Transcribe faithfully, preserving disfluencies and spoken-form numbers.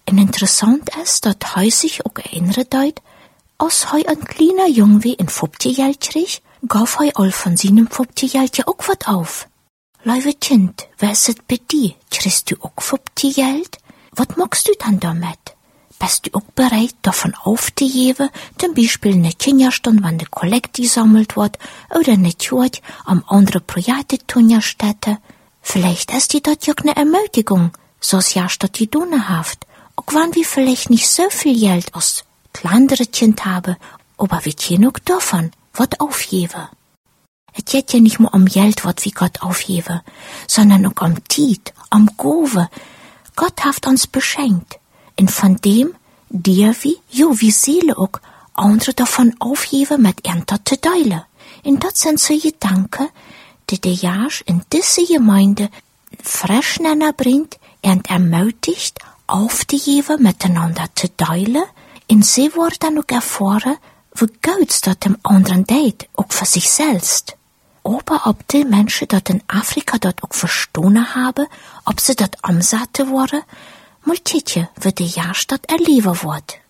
En interessant is dat hij zich ook erinneren deed, als hij een kleiner jongen een fopje kreeg, gaf hij al van zijn fopje ook wat auf. Lieve kind, wer is het bij die? Kriegst du ook fopje geld? Wat magst du dann damit? Bist du auch bereit, davon aufzugeben, zum Beispiel eine Kinderstunde, wenn die Kollekte gesammelt wird, oder eine Tjord, um andere Projekte zu stätten? Vielleicht ist die dort ja eine Ermutigung, so's ja statt die Donne haft. Auch wenn wir vielleicht nicht so viel Geld als die andere Kind haben, aber wir genug davon, was aufgeben. Es geht ja nicht nur um Geld, was wir Gott aufgeben, sondern auch um Zeit, um Gove. Gott hat uns beschenkt. Und von dem, der wie, jo, wie Seele auch, andere davon aufgeben, mit Ernte zu teilen. Und das sind so Gedanken, die der Jasch in diese Gemeinde frisch bringt und ermutigt, aufzugeben, miteinander zu teilen. Und sie werden auch erfahren, wie gut das dem anderen tut, auch für sich selbst. Aber ob die Menschen dort in Afrika dort auch verstanden haben, ob sie dort umsetzen wollen, Multitje wird die Jahrstadt erleben wird.